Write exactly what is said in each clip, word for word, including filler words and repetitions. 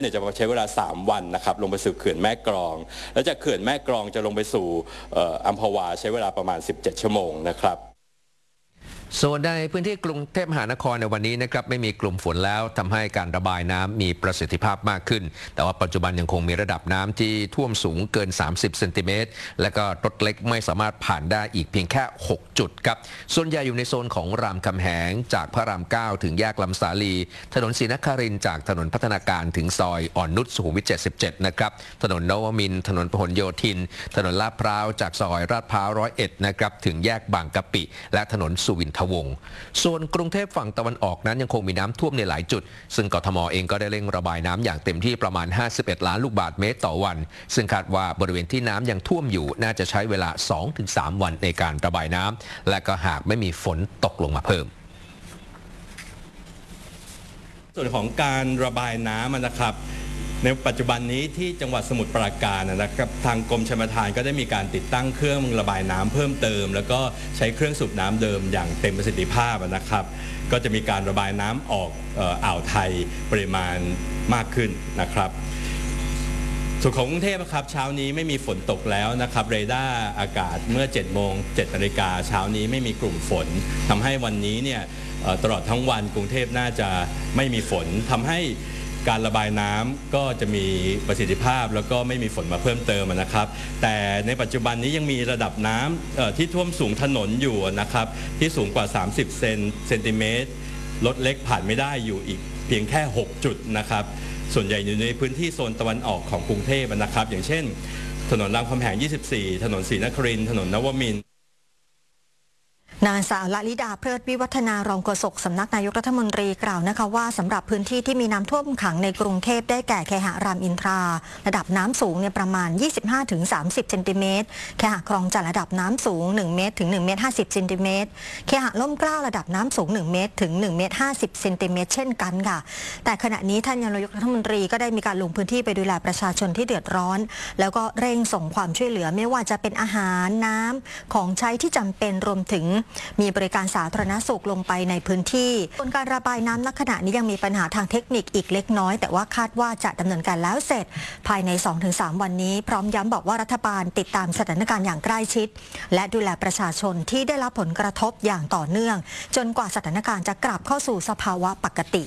เนี่ยจะใช้เวลาสามวันนะครับลงไปสู่เขื่อนแม่กลองแล้วจากเขื่อนแม่กลองจะลงไปสู่อัมพวาใช้เวลาประมาณสิบเจ็ดชั่วโมงนะครับส่วนในพื้นที่กรุงเทพมหานครในวันนี้นะครับไม่มีกลุ่มฝนแล้วทำให้การระบายน้ำมีประสิทธิภาพมากขึ้นแต่ว่าปัจจุบันยังคงมีระดับน้ำที่ท่วมสูงเกินสามสิบเซนติเมตรและก็รถเล็กไม่สามารถผ่านได้อีกเพียงแค่หกจุดครับส่วนใหญ่อยู่ในโซนของรามคำแหงจากพระรามเก้าถึงแยกลำสาลีถนนศรีนครินทร์จากถนนพัฒนาการถึงซอยอ่อนนุชสุขุมวิทเจ็ดสิบเจ็ดนะครับถนนนวมินทร์ถนนพหลโยธินถนนลาดพร้าวจากซอยลาดพร้าวร้อยเอ็ดนะครับถึงแยกบางกะปิและถนนสุวินทวงศ์ส่วนกรุงเทพฝั่งตะวันออกนั้นยังคงมีน้ำท่วมในหลายจุดซึ่งกทมเองก็ได้เร่งระบายน้ำอย่างเต็มที่ประมาณห้าสิบเอ็ดล้านลูกบาศก์เมตรต่อวันซึ่งคาดว่าบริเวณที่น้ำยังท่วมอยู่น่าจะใช้เวลา สองถึงสาม วันในการระบายน้ำและก็หากไม่มีฝนตกลงมาเพิ่มส่วนของการระบายน้ำนะครับในปัจจุบันนี้ที่จังหวัดสมุทรปราการนะครับทางกรมชลประทานก็ได้มีการติดตั้งเครื่องระบายน้ำเพิ่มเติมแล้วก็ใช้เครื่องสูบน้ำเดิมอย่างเต็มประสิทธิภาพนะครับก็จะมีการระบายน้ำออกอ่าวไทยปริมาณมากขึ้นนะครับส่วนของกรุงเทพครับเช้านี้ไม่มีฝนตกแล้วนะครับเรดาร์อากาศเมื่อเจ็ดโมงเจ็ดนาฬิกาเช้านี้ไม่มีกลุ่มฝนทำให้วันนี้เนี่ยตลอดทั้งวันกรุงเทพน่าจะไม่มีฝนทำให้การระบายน้ำก็จะมีประสิทธิภาพแล้วก็ไม่มีฝนมาเพิ่มเติมนะครับแต่ในปัจจุบันนี้ยังมีระดับน้ำที่ท่วมสูงถนนอยู่นะครับที่สูงกว่าสามสิบเซนติเมตรรถเล็กผ่านไม่ได้อยู่อีกเพียงแค่หกจุดนะครับส่วนใหญ่อยู่ในพื้นที่โซนตะวันออกของกรุงเทพนะครับอย่างเช่นถนนรามคำแหงยี่สิบสี่ถนนศรีนครินทร์ถนนนวมินทร์นางสาวละลิดาเพลิดวิวัฒนารองโฆษกสำนักนายกรัฐมนตรีกล่าวนะคะว่าสำหรับพื้นที่ที่มีน้ำท่วมขังในกรุงเทพได้แก่เคหะรามอินทราระดับน้ำสูงเนี่ยประมาณ ยี่สิบห้าถึงสามสิบ เซนติเมตรเคหะคลองจันทร์ระดับน้ำสูงหนึ่งเมตรถึงหนึ่งเมตรห้าสิบเซนติเมตรเคหะล่มเกล้าระดับน้ำสูงหนึ่งเมตรถึงหนึ่งเมตรห้าสิบเซนติเมตรเช่นกันค่ะแต่ขณะนี้ท่านนายกรัฐมนตรีก็ได้มีการลงพื้นที่ไปดูแลประชาชนที่เดือดร้อนแล้วก็เร่งส่งความช่วยเหลือไม่ว่าจะเป็นอาหารน้ำของใช้ที่จำเป็นรวมถึงมีบริการสาธารณสุขลงไปในพื้นที่ส่วนการระบายน้ำณขณะนี้ยังมีปัญหาทางเทคนิคอีกเล็กน้อยแต่ว่าคาดว่าจะดำเนินการแล้วเสร็จภายใน สองถึงสาม วันนี้พร้อมย้ำบอกว่ารัฐบาลติดตามสถานการณ์อย่างใกล้ชิดและดูแลประชาชนที่ได้รับผลกระทบอย่างต่อเนื่องจนกว่าสถานการณ์จะกลับเข้าสู่สภาวะปกติ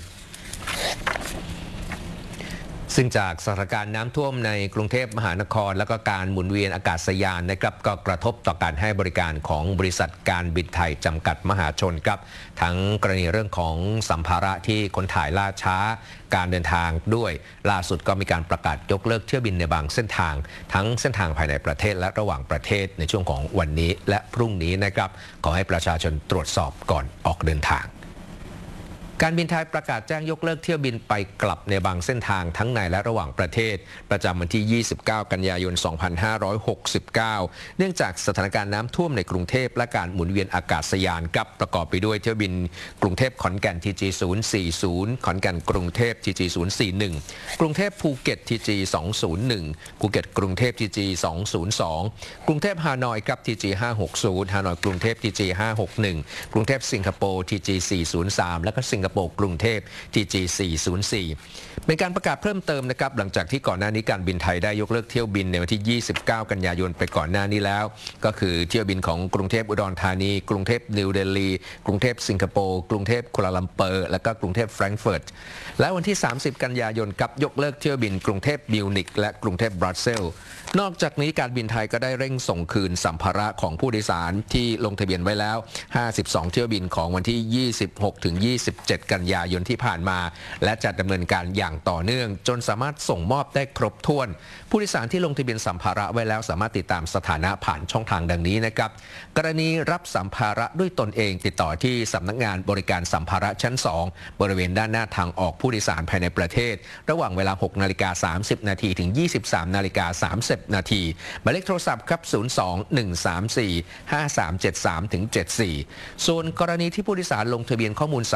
ซึ่งจากสถานการณ์น้ำท่วมในกรุงเทพมหานครและก็การหมุนเวียนอากาศยานนะครับก็กระทบต่อการให้บริการของบริษัทการบินไทยจำกัดมหาชนครับทั้งกรณีเรื่องของสัมภาระที่คนถ่ายล่าช้าการเดินทางด้วยล่าสุดก็มีการประกาศยกเลิกเที่ยวบินในบางเส้นทางทั้งเส้นทางภายในประเทศและระหว่างประเทศในช่วงของวันนี้และพรุ่งนี้นะครับขอให้ประชาชนตรวจสอบก่อนออกเดินทางการบินไทยประกาศแจ้งยกเลิกเที่ยวบินไปกลับในบางเส้นทางทั้งในและระหว่างประเทศประจำวันที่ ยี่สิบเก้า กันยายน สองพันห้าร้อยหกสิบเก้า เนื่องจากสถานการณ์น้ำท่วมในกรุงเทพและการหมุนเวียนอากาศยานกับประกอบไปด้วยเที่ยวบินกรุงเทพขอนแก่น ที จี ศูนย์ สี่สิบ ขอนแก่นกรุงเทพ ที จี ศูนย์ สี่สิบเอ็ด กรุงเทพภูเก็ต ที จี สองศูนย์หนึ่ง ภูเก็ตกรุงเทพ ที จี สองศูนย์สอง กรุงเทพฮานอยครับ ที จี ห้าหกศูนย์ ฮานอยกรุงเทพ ที จี ห้าหกหนึ่ง กรุงเทพสิงคโปร์ ที จี สี่ศูนย์สาม และก็สิงคโปร์กรุงเทพที จี สี่ศูนย์สี่ เป็นการประกาศเพิ่มเติมนะครับหลังจากที่ก่อนหน้านี้การบินไทยได้ยกเลิกเที่ยวบินในวันที่ ยี่สิบเก้า กันยายนไปก่อนหน้านี้แล้วก็คือเที่ยวบินของกรุงเทพอุดรธานีกรุงเทพนิวเดลีกรุงเทพสิงคโปร์กรุงเทพกัวลาลัมเปอร์และก็กรุงเทพแฟรงก์เฟิร์ตและวันที่ สามสิบ กันยายนกับยกเลิกเที่ยวบินกรุงเทพมิวนิกและกรุงเทพบรัสเซลส์นอกจากนี้การบินไทยก็ได้เร่งส่งคืนสัมภาระของผู้โดยสารที่ลงทะเบียนไว้แล้วห้าสิบสองเที่ยวบินของวันที่ ยี่สิบหกถึงยี่สิบเจ็ด กันยายนที่ผ่านมาและจะดำเนินการอย่างต่อเนื่องจนสามารถส่งมอบได้ครบถ้วนผู้โดยสารที่ลงทะเบียนสัมภาระไว้แล้วสามารถติดตามสถานะผ่านช่องทางดังนี้นะครับกรณีรับสัมภาระด้วยตนเองติดต่อที่สำนักงานบริการสัมภาระชั้นสองบริเวณด้านหน้าทางออกผู้โดยสารภายในประเทศระหว่างเวลา หกนาฬิกาสามสิบนาทีถึง ยี่สิบสามนาฬิกาสามสิบนาทีหมายเลขโทรศัพท์ครับศูนย์ สอง หนึ่ง สาม สี่ ห้า สาม เจ็ด สาม เจ็ด สี่ ส่วนกรณีที่ผู้โดยสารลงทะเบียนข้อมูลสัมภาระ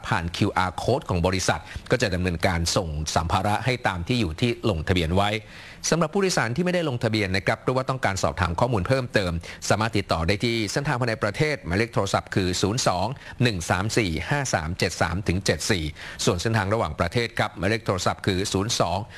ผ่าน คิว อาร์ Code ของบริษัทก็จะดำเนินการส่งสัมภาระให้ตามที่อยู่ที่ลงทะเบียนไว้สำหรับผู้โดยสารที่ไม่ได้ลงทะเบียนนะครับหรือว่าต้องการสอบถามข้อมูลเพิ่มเติมสามารถติดต่อได้ที่เส้นทางภายในประเทศหมายเลขโทรศัพท์คือ ศูนย์ สอง หนึ่ง สาม สี่ ห้า สาม เจ็ด สาม เจ็ด สี่ ส่วนเส้นทางระหว่างประเทศครับหมายเลขโทรศัพท์คือ ศูนย์ สอง